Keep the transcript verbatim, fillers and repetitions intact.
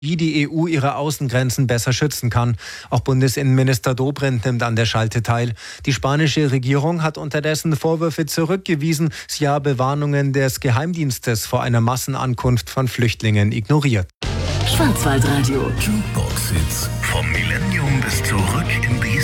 wie die E U ihre Außengrenzen besser schützen kann. Auch Bundesinnenminister Dobrindt nimmt an der Schalte teil. Die spanische Regierung hat unterdessen Vorwürfe zurückgewiesen. Sie habe Warnungen des Geheimdienstes vor einer Massenankunft von Flüchtlingen ignoriert. Schwarzwaldradio. Jukebox Hits vom Millennium bis zurück in die